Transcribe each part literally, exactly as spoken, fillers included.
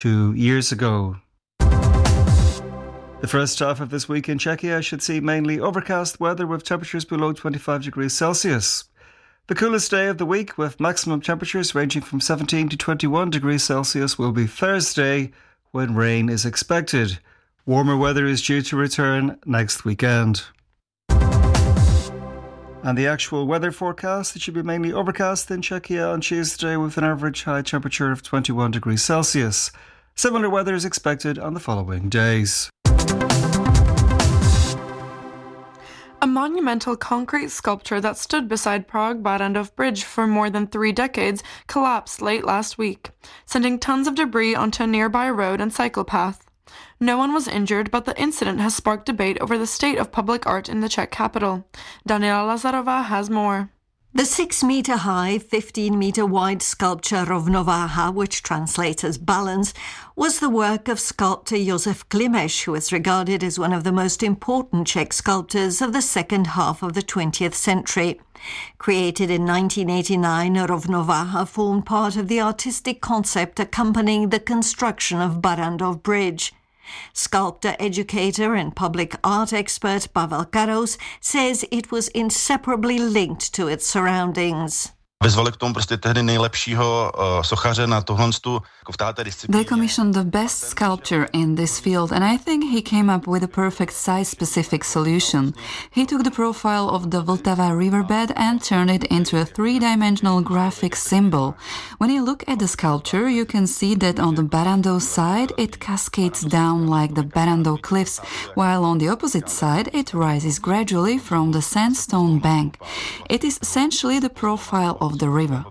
two years ago. The first half of this week in Czechia should see mainly overcast weather with temperatures below twenty-five degrees Celsius. The coolest day of the week, with maximum temperatures ranging from seventeen to twenty-one degrees Celsius, will be Thursday, when rain is expected. Warmer weather is due to return next weekend. And the actual weather forecast, it should be mainly overcast in Czechia on Tuesday with an average high temperature of twenty-one degrees Celsius. Similar weather is expected on the following days. A monumental concrete sculpture that stood beside Prague Barrandov Bridge for more than three decades collapsed late last week, sending tons of debris onto a nearby road and cycle path. No one was injured, but the incident has sparked debate over the state of public art in the Czech capital. Daniela Lazarova has more. The six-metre-high, fifteen-metre-wide sculpture Rovnováha, which translates as balance, was the work of sculptor Josef Klimeš, who is regarded as one of the most important Czech sculptors of the second half of the twentieth century. Created in nineteen eighty-nine, Rovnováha formed part of the artistic concept accompanying the construction of Barrandov Bridge. Sculptor, educator and public art expert Pavel Karous says it was inseparably linked to its surroundings. Vyzvali k tomu prostě tehdy nejlepšího uh, sochaře na tohle v této disciplíně. They commissioned the best sculptor in this field, and I think he came up with a perfect size-specific solution. He took the profile of the Vltava riverbed and turned it into a three-dimensional graphic symbol. When you look at the sculpture, you can see that on the Barrandov side it cascades down like the Barrandov cliffs, while on the opposite side it rises gradually from the sandstone bank. It is essentially the profile of the river.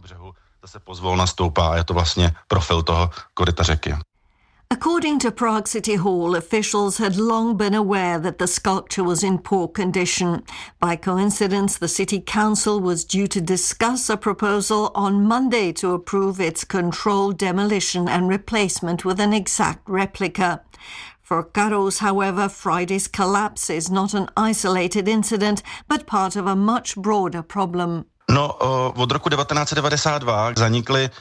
According to Prague City Hall, officials had long been aware that the sculpture was in poor condition. By coincidence, the City Council was due to discuss a proposal on Monday to approve its controlled demolition and replacement with an exact replica. For Karous, however, Friday's collapse is not an isolated incident, but part of a much broader problem. No, od roku devatenáct set devadesát dva zanikly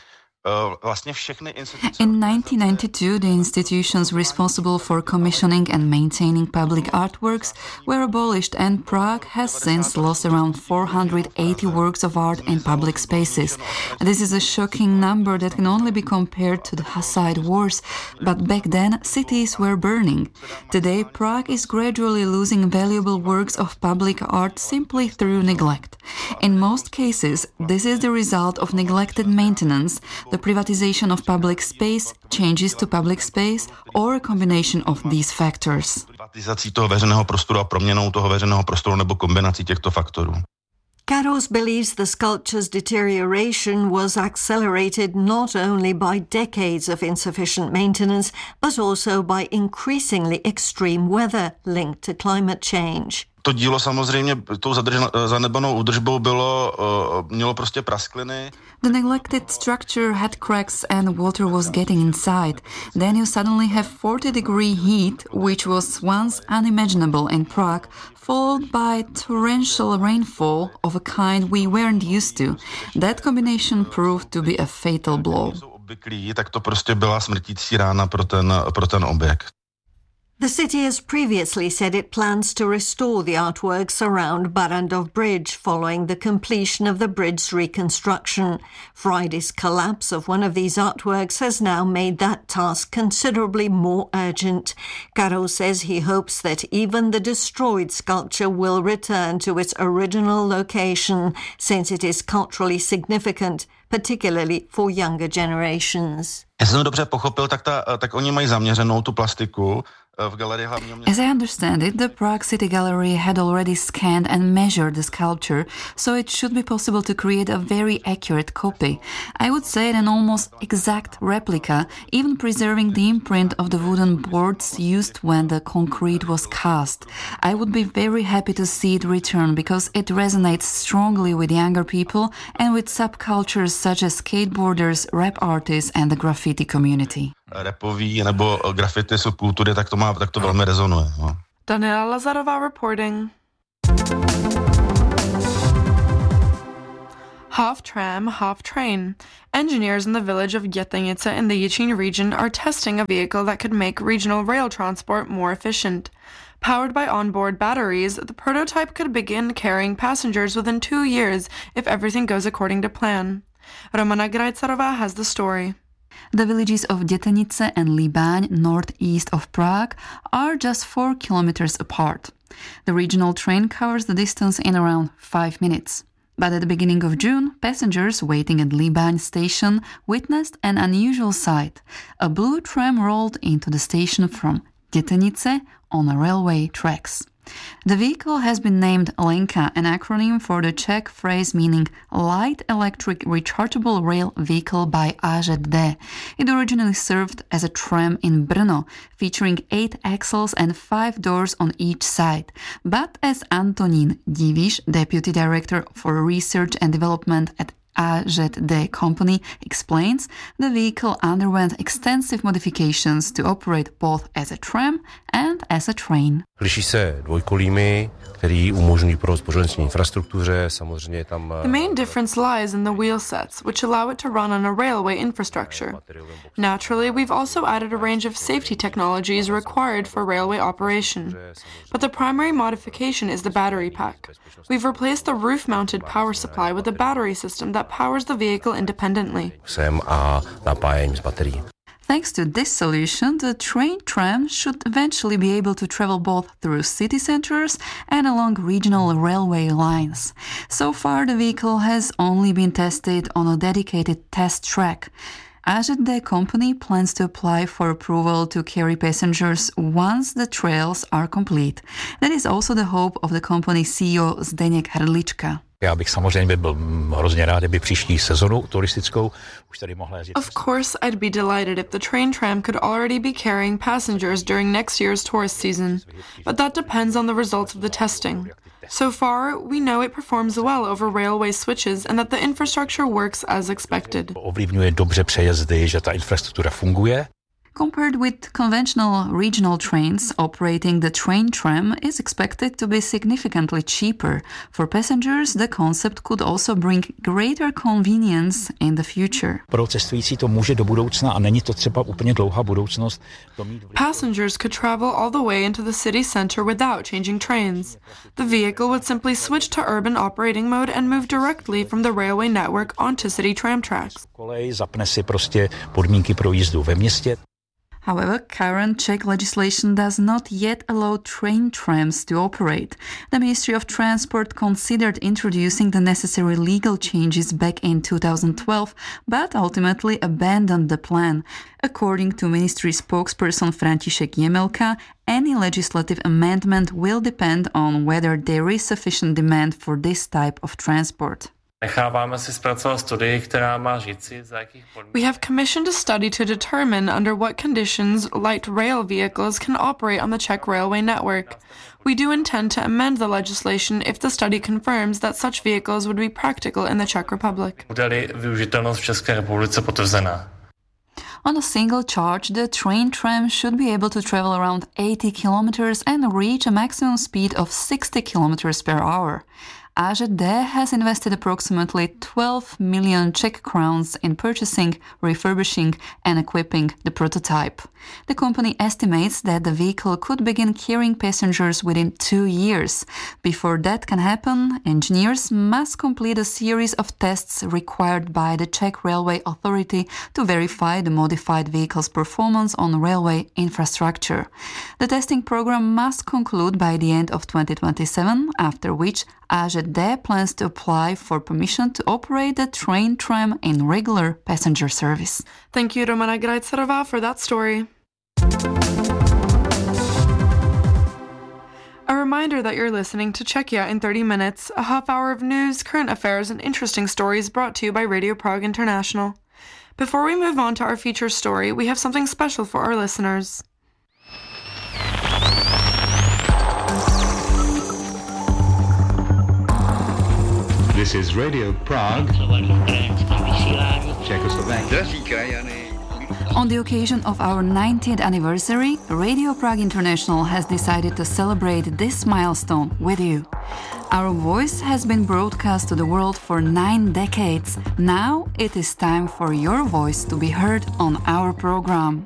In nineteen ninety-two, the institutions responsible for commissioning and maintaining public artworks were abolished, and Prague has since lost around four hundred eighty works of art in public spaces. This is a shocking number that can only be compared to the Hussite Wars, but back then cities were burning. Today, Prague is gradually losing valuable works of public art simply through neglect. In most cases, this is the result of neglected maintenance, the privatization of public space, changes to public space, or a combination of these factors. Privatizací toho veřejného prostoru a proměnou toho veřejného prostoru nebo kombinací těchto faktorů. Karous believes the sculpture's deterioration was accelerated not only by decades of insufficient maintenance, but also by increasingly extreme weather linked to climate change. To dílo samozřejmě tou zanedbanou údržbou bylo, mělo prostě praskliny. The neglected structure had cracks and water was getting inside. Then you suddenly have forty degree heat, which was once unimaginable in Prague, followed by torrential rainfall of a kind we weren't used to. That combination proved to be a fatal blow. Tak to prostě byla smrtící rána pro ten, pro ten objekt. The city has previously said it plans to restore the artworks around Barrandov Bridge following the completion of the bridge's reconstruction. Friday's collapse of one of these artworks has now made that task considerably more urgent. Karous says he hopes that even the destroyed sculpture will return to its original location, since it is culturally significant, particularly for younger generations. Jestli jsem dobře pochopil, tak, ta, tak oni mají zaměřenou tu plastiku. As I understand it, the Prague City Gallery had already scanned and measured the sculpture, so it should be possible to create a very accurate copy. I would say an almost exact replica, even preserving the imprint of the wooden boards used when the concrete was cast. I would be very happy to see it return because it resonates strongly with younger people and with subcultures such as skateboarders, rap artists and the graffiti community. Rapový nebo graffiti subkultury, tak to má, tak to velmi rezonuje. No. Daniela Lazarová reporting. Half tram, half train. Engineers in the village of Dětenice in the Jičín region are testing a vehicle that could make regional rail transport more efficient. Powered by onboard batteries, the prototype could begin carrying passengers within two years if everything goes according to plan. Romana Grajcarová has the story. The villages of Dětenice and Líbaň, northeast of Prague, are just four kilometers apart. The regional train covers the distance in around five minutes. But at the beginning of June, passengers waiting at Líbaň station witnessed an unusual sight. A blue tram rolled into the station from Dětenice on a railway tracks. The vehicle has been named Lenka, an acronym for the Czech phrase meaning Light Electric Rechargeable Rail Vehicle by A Z D. It originally served as a tram in Brno, featuring eight axles and five doors on each side. But as Antonín Diviš, Deputy Director for Research and Development at A Z D company, explains, the vehicle underwent extensive modifications to operate both as a tram and as a train. Liší se dvojkolími, který umožňují provoz po železniční infrastruktuře, samozřejmě tam... The main difference lies in the wheel sets, which allow it to run on a railway infrastructure. Naturally, we've also added a range of safety technologies required for railway operation. But the primary modification is the battery pack. We've replaced the roof-mounted power supply with a battery system that powers the vehicle independently. Sem a napájení z baterií. Thanks to this solution, the train tram should eventually be able to travel both through city centers and along regional railway lines. So far, the vehicle has only been tested on a dedicated test track. A Z D company plans to apply for approval to carry passengers once the trails are complete. That is also the hope of the company's C E O Zdeněk Hrdlička. Já bych samozřejmě byl hrozně rád, kdyby příští sezonu turistickou už tady mohla jezdit. Of course, I'd be delighted if the train tram could already be carrying passengers during next year's tourist season, but that depends on the results of the testing. So far, we know it performs well over railway switches and that the infrastructure works as expected. Ovlivňuje dobře přejezdy, že ta infrastruktura funguje. Compared with conventional regional trains, operating the train tram is expected to be significantly cheaper. For passengers, the concept could also bring greater convenience in the future. Pro cestující to může do budoucna a není to třeba úplně dlouhá budoucnost. Passengers could travel all the way into the city center without changing trains. The vehicle would simply switch to urban operating mode and move directly from the railway network onto city tram tracks. Kolej zapne si prostě podmínky pro jízdu ve městě. However, current Czech legislation does not yet allow train trams to operate. The Ministry of Transport considered introducing the necessary legal changes back in two thousand twelve, but ultimately abandoned the plan. According to Ministry spokesperson František Jemelka, any legislative amendment will depend on whether there is sufficient demand for this type of transport. We have commissioned a study to determine under what conditions light rail vehicles can operate on the Czech railway network. We do intend to amend the legislation if the study confirms that such vehicles would be practical in the Czech Republic. On a single charge, the train tram should be able to travel around eighty kilometers and reach a maximum speed of sixty kilometers per hour. A Z D has invested approximately twelve million Czech crowns in purchasing, refurbishing and equipping the prototype. The company estimates that the vehicle could begin carrying passengers within two years. Before that can happen, engineers must complete a series of tests required by the Czech Railway Authority to verify the modified vehicle's performance on railway infrastructure. The testing program must conclude by the end of twenty twenty-seven, after which A Z D plans to apply for permission to operate the train tram in regular passenger service. Thank you, Romana Grajcarová, for that story. A reminder that you're listening to Czechia in thirty minutes, a half hour of news, current affairs, and interesting stories brought to you by Radio Prague International. Before we move on to our feature story, we have something special for our listeners. This is Radio Prague, Czechoslovakia. On the occasion of our ninetieth anniversary, Radio Prague International has decided to celebrate this milestone with you. Our voice has been broadcast to the world for nine decades. Now it is time for your voice to be heard on our program.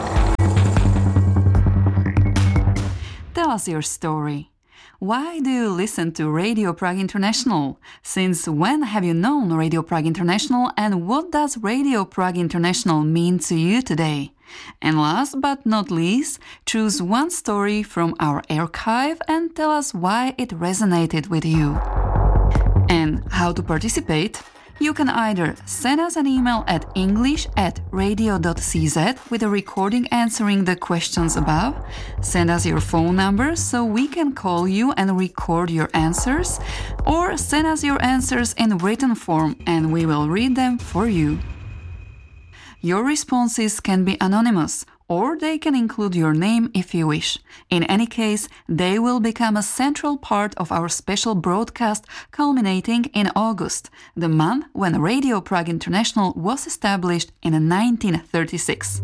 Tell us your story. Why do you listen to Radio Prague International? Since when have you known Radio Prague International, and what does Radio Prague International mean to you today? And last but not least, choose one story from our archive and tell us why it resonated with you. And how to participate? You can either send us an email at english at radio dot c z with a recording answering the questions above, send us your phone number so we can call you and record your answers, or send us your answers in written form and we will read them for you. Your responses can be anonymous, or they can include your name if you wish. In any case, they will become a central part of our special broadcast culminating in August, the month when Radio Prague International was established in nineteen thirty-six.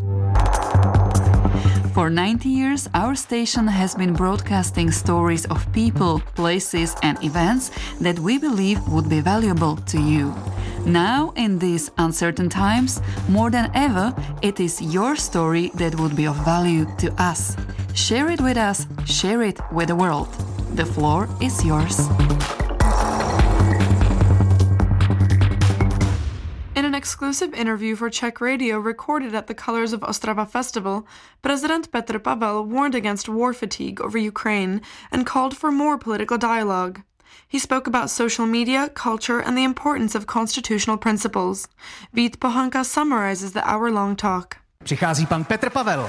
For ninety years, our station has been broadcasting stories of people, places and events that we believe would be valuable to you. Now, in these uncertain times, more than ever, it is your story that would be of value to us. Share it with us, share it with the world. The floor is yours. In an exclusive interview for Czech radio recorded at the Colors of Ostrava Festival, President Petr Pavel warned against war fatigue over Ukraine and called for more political dialogue. He spoke about social media, culture, and the importance of constitutional principles. Vít Pohanka summarizes the hour-long talk. Přichází pan Petr Pavel.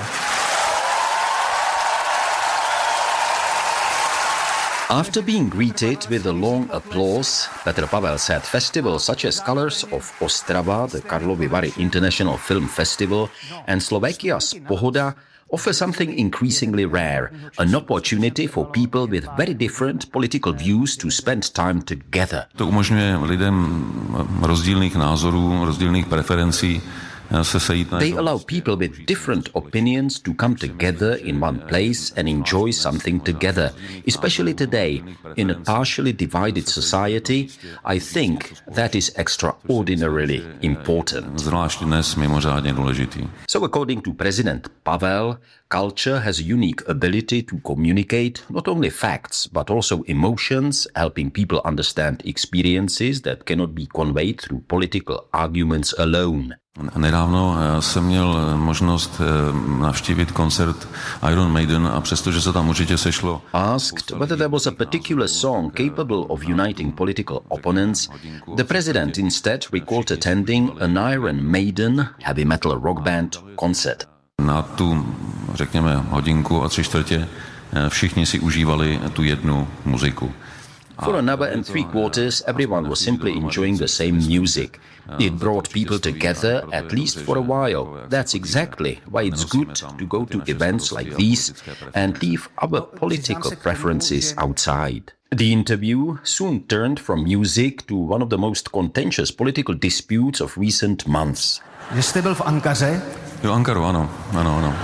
After being greeted with a long applause, Petr Pavel said festivals such as Colors of Ostrava, the Karlovy Vary International Film Festival, and Slovakia's Pohoda offer something increasingly rare, an opportunity for people with very different political views to spend time together. To umožňuje lidem rozdílných názorů, rozdílných preferencí se sejít na. They allow people with different opinions to come together in one place and enjoy something together. Especially today, in a partially divided society, I think that is extraordinarily important. Zvlášť dnes mimořádně důležitý. So according to President Pavel, culture has a unique ability to communicate not only facts but also emotions, helping people understand experiences that cannot be conveyed through political arguments alone. Nedávno jsem měl možnost navštívit koncert Iron Maiden a přestože se tam určitě sešlo. Asked whether there was a particular song capable of uniting political opponents, the president instead recalled attending an Iron Maiden heavy metal rock band concert. Na tu, řekněme, hodinku a tři čtvrtě všichni si užívali tu jednu muziku. For an hour and three quarters, everyone was simply enjoying the same music. It brought people together, at least for a while. That's exactly why it's good to go to events like these and leave our political preferences outside. The interview soon turned from music to one of the most contentious political disputes of recent months. Že jste byl v Ankaře? Jo, Ankaru, ano, ano, ano.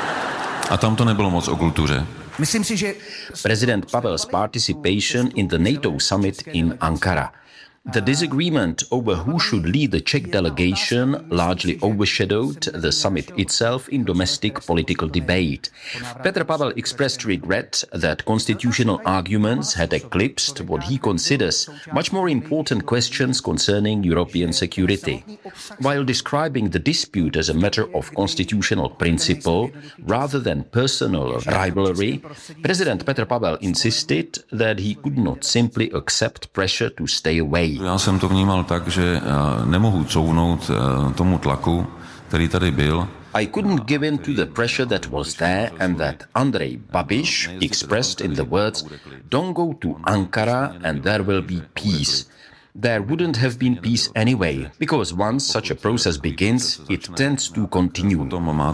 A tam to nebylo moc o kultuře. Myslím si, že President Pavel's participation in the NATO summit in Ankara. The disagreement over who should lead the Czech delegation largely overshadowed the summit itself in domestic political debate. Petr Pavel expressed regret that constitutional arguments had eclipsed what he considers much more important questions concerning European security. While describing the dispute as a matter of constitutional principle rather than personal rivalry, President Petr Pavel insisted that he could not simply accept pressure to stay away. Já jsem to vnímal tak, že nemohu counout tomu tlaku, který tady byl. I couldn't give in to the pressure that was there and that Andrej Babiš expressed in the words, "Don't go to Ankara and there will be peace." there wouldn't have been peace anyway, because once such a process begins, it tends to continue.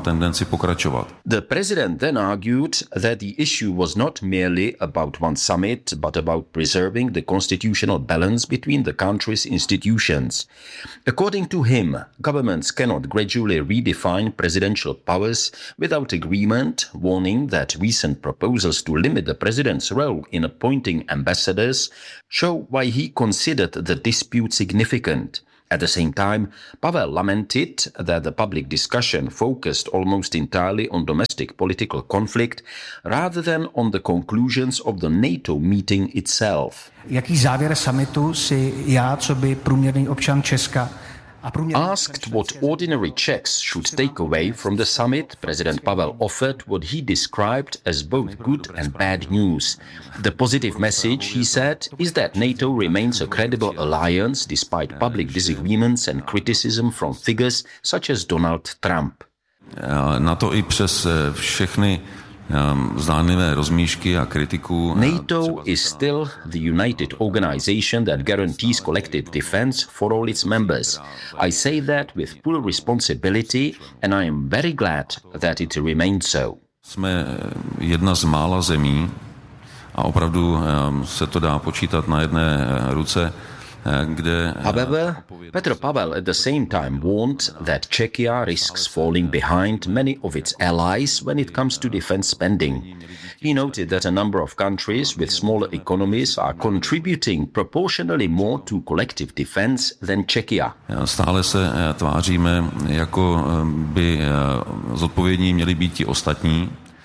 The president then argued that the issue was not merely about one summit, but about preserving the constitutional balance between the country's institutions. According to him, governments cannot gradually redefine presidential powers without agreement, warning that recent proposals to limit the president's role in appointing ambassadors show why he considered the dispute significant. At the same time, Pavel lamented that the public discussion focused almost entirely on domestic political conflict rather than on the conclusions of the NATO meeting itself. Jaký závěr summitu si já, co by průměrný občan Česka, Asked what ordinary Czechs should take away from the summit, President Pavel offered what he described as both good and bad news. The positive message, he said, is that NATO remains a credible alliance despite public disagreements and criticism from figures such as Donald Trump. NATO i přes všechny zdánlivé rozmíšky a kritiku. NATO is still the united organization that guarantees collective defense for all its members. I say that with full responsibility and I am very glad that it remains so. Jsme jedna z mála zemí a opravdu se to dá počítat na jedné ruce. However, Petr Pavel at the same time warned that Czechia risks falling behind many of its allies when it comes to defense spending. He noted that a number of countries with smaller economies are contributing proportionally more to collective defense than Czechia. Stále se tváříme, jako by zodpovědní měli být ti ostatní.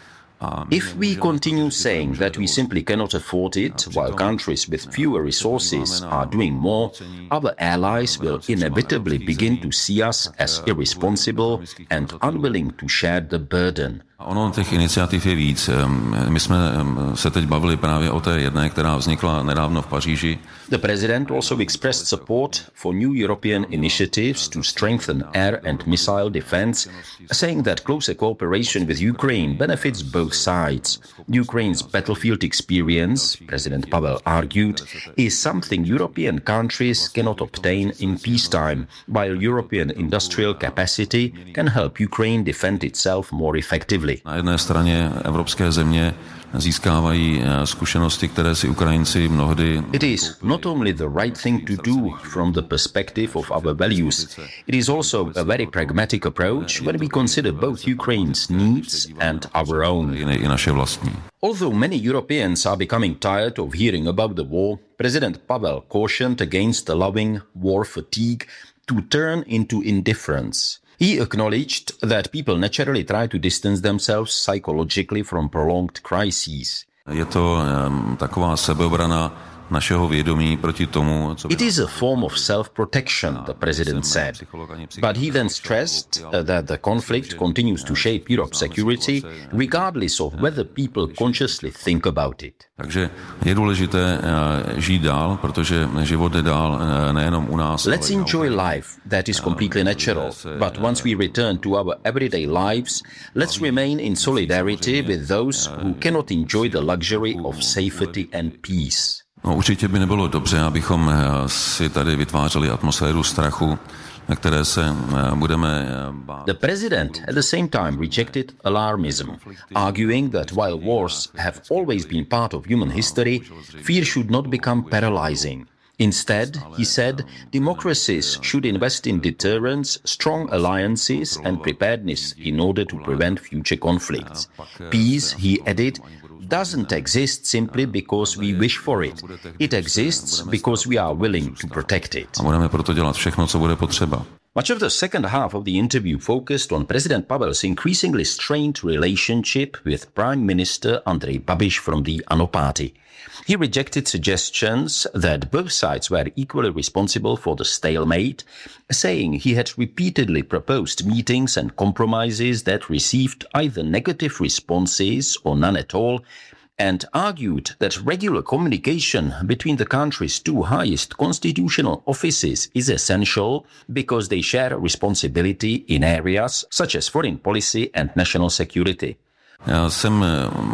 If we continue saying that we simply cannot afford it, while countries with fewer resources are doing more, other allies will inevitably begin to see us as irresponsible and unwilling to share the burden. Ono těch iniciativ je víc. My jsme se teď bavili právě o té jedné, která vznikla nedávno v Paříži. The president also expressed support for new European initiatives to strengthen air and missile defense, saying that closer cooperation with Ukraine benefits both sides. Ukraine's battlefield experience, President Pavel argued, is something European countries cannot obtain in peacetime, while European industrial capacity can help Ukraine defend itself more effectively. Na jedné straně evropské země získávají zkušenosti, které si Ukrajinci mnohdy. It is not only the right thing to do from the perspective of our values, it is also a very pragmatic approach when we consider both Ukraine's needs and our own. I naše vlastní. Although many Europeans are becoming tired of hearing about the war, President Pavel cautioned against allowing war fatigue to turn into indifference. He acknowledged that people naturally try to distance themselves psychologically from prolonged crises. Je to um, taková sebeobrana našeho vědomí proti tomu, co by... It is a form of self-protection, the president said. But he then stressed uh, that the conflict continues to shape Europe's security, regardless of whether people consciously think about it. Takže je důležité uh, žít dál, protože život jde dál uh, nejenom u nás. Let's enjoy life, that is completely natural. But once we return to our everyday lives, let's remain in solidarity with those who cannot enjoy the luxury of safety and peace. No, určitě by nebylo dobře, abychom si tady vytvářeli atmosféru strachu, na které se budeme bát. The president at the same time rejected alarmism, arguing that while wars have always been part of human history, fear should not become paralyzing. Instead, he said, democracies should invest in deterrence, strong alliances and preparedness in order to prevent future conflicts. Peace, he added, doesn't exist simply because we wish for it. It exists because we are willing to protect it. A budeme proto dělat všechno, co bude potřeba. Much of the second half of the interview focused on President Pavel's increasingly strained relationship with Prime Minister Andrej Babiš from the ANO party. He rejected suggestions that both sides were equally responsible for the stalemate, saying he had repeatedly proposed meetings and compromises that received either negative responses or none at all, and argued that regular communication between the country's two highest constitutional offices is essential because they share responsibility in areas such as foreign policy and national security. Já jsem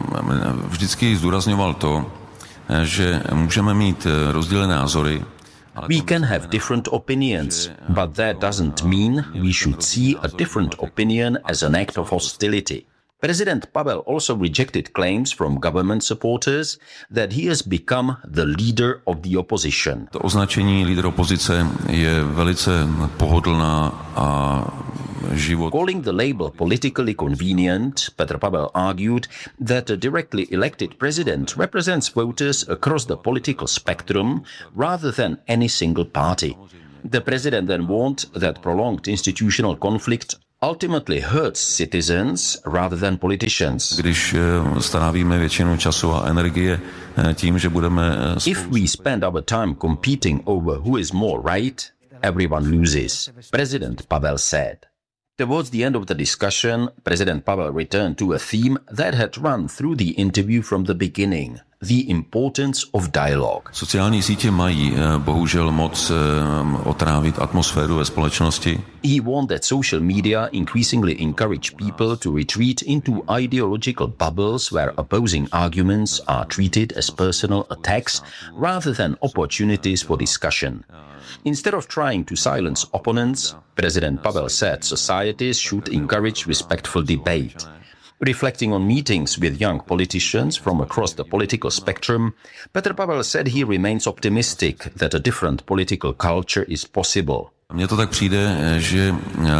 vždycky zdůrazňoval to, že můžeme mít rozdílné názory, We can have different opinions, but that doesn't mean we should see a different opinion as an act of hostility. President Pavel also rejected claims from government supporters that he has become the leader of the opposition. To označení lídr opozice je velice pohodlná a život. Calling the label politically convenient, Petr Pavel argued that a directly elected president represents voters across the political spectrum rather than any single party. The president then warned that prolonged institutional conflict ultimately hurts citizens rather than politicians. Když strávíme většinu času a energie tím, že budeme... If we spend our time competing over who is more right, everyone loses, President Pavel said. Towards the end of the discussion, President Pavel returned to a theme that had run through the interview from the beginning: the importance of dialogue. Sociální sítě mají bohužel moc otrávit atmosféru ve společnosti. He warned that social media increasingly encourage people to retreat into ideological bubbles where opposing arguments are treated as personal attacks rather than opportunities for discussion. Instead of trying to silence opponents, President Pavel said societies should encourage respectful debate. Reflecting on meetings with young politicians from across the political spectrum, Petr Pavel said he remains optimistic that a different political culture is possible. Mně to tak přijde, že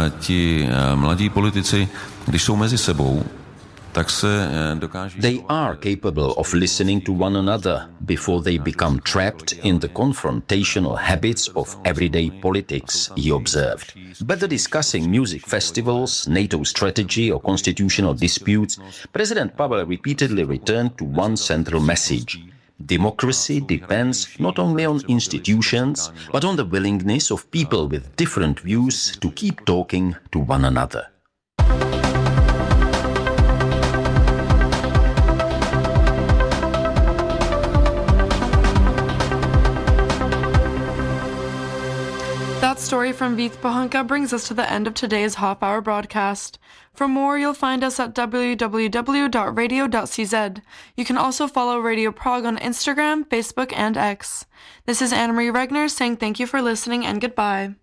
ti mladí politici, když jsou mezi sebou, tak se dokáží... They are capable of listening to one another before they become trapped in the confrontational habits of everyday politics, he observed. Better discussing music festivals, NATO strategy or constitutional disputes, President Pavel repeatedly returned to one central message. Democracy depends not only on institutions, but on the willingness of people with different views to keep talking to one another. That story from Vít Pohanka brings us to the end of today's half-hour broadcast. For more, you'll find us at w w w dot radio dot c z. You can also follow Radio Prague on Instagram, Facebook, and X. This is Anna Marie Regner saying thank you for listening and goodbye.